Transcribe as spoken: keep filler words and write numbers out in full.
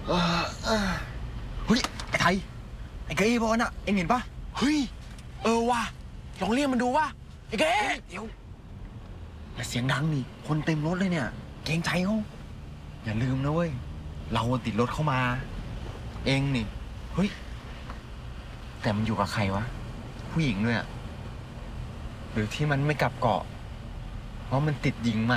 เออเออเฮ้ยไอ้ไทยไอ้เก๋บอลน่ะเอ็งเห็นปะเฮ้ยเออว่ะลองเรียกมันดูว่ะไอ้เก๋เดี๋ยวอย่าเสียงดังนี่คนเต็มรถเลยเนี่ยเกรงใจเขาอย่าลืมนะเว้ยเราติดรถเข้ามาเองนี่เฮ้ยแต่มันอยู่กับใครวะผู้หญิงด้วยอะหรือที่มันไม่กลับเกาะเพราะมันติดหญิงใหม่